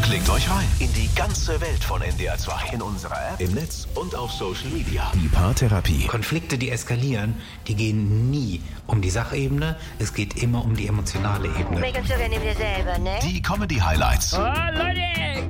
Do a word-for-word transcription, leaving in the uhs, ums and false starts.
Klickt euch rein in die ganze Welt von N D R zwei. In unserer App, im Netz und auf Social Media. Die Paartherapie. Konflikte, die eskalieren, die gehen nie um die Sachebene. Es geht immer um die emotionale Ebene. Make 'em so gerne dir selber, ne? Die Comedy-Highlights. Oh, Leute!